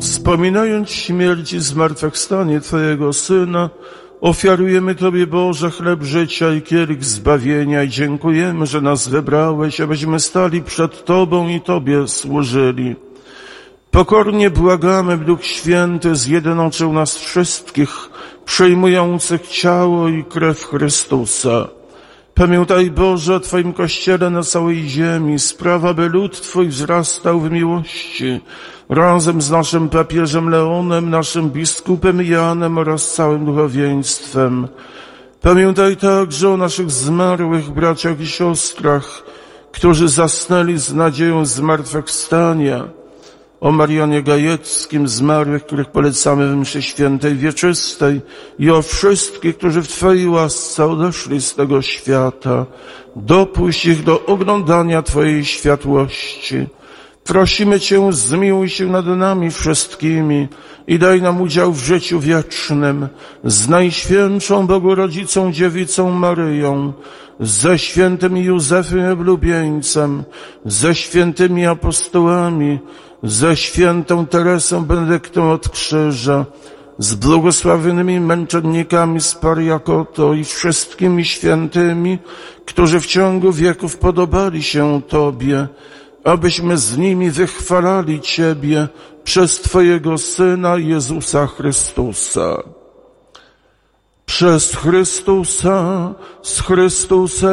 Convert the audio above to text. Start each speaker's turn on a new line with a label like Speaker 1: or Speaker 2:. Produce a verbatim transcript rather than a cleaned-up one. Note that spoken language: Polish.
Speaker 1: Wspominając śmierć i zmartwychwstanie Twojego Syna, ofiarujemy Tobie, Boże, chleb życia i kielich zbawienia i dziękujemy, że nas wybrałeś, abyśmy stali przed Tobą i Tobie służyli. Pokornie błagamy, by Duch Święty zjednoczył nas wszystkich, przyjmujących ciało i krew Chrystusa. Pamiętaj, Boże, o Twoim Kościele na całej ziemi, sprawa, by lud Twój wzrastał w miłości, razem z naszym papieżem Leonem, naszym biskupem Janem oraz całym duchowieństwem. Pamiętaj także o naszych zmarłych braciach i siostrach, którzy zasnęli z nadzieją zmartwychwstania, o Marianie Gajeckim, zmarłych, których polecamy w mszy świętej wieczystej, i o wszystkich, którzy w Twojej łasce odeszli z tego świata. Dopuść ich do oglądania Twojej światłości. Prosimy Cię, zmiłuj się nad nami wszystkimi i daj nam udział w życiu wiecznym z Najświętszą Bogorodzicą Dziewicą Maryją, ze świętym Józefem Oblubieńcem, ze świętymi apostołami, ze świętą Teresą Benedyktą od Krzyża, z błogosławionymi męczennikami z Pariakoto i wszystkimi świętymi, którzy w ciągu wieków podobali się Tobie, abyśmy z nimi wychwalali Ciebie przez Twojego Syna Jezusa Chrystusa. Przez Chrystusa, z Chrystusem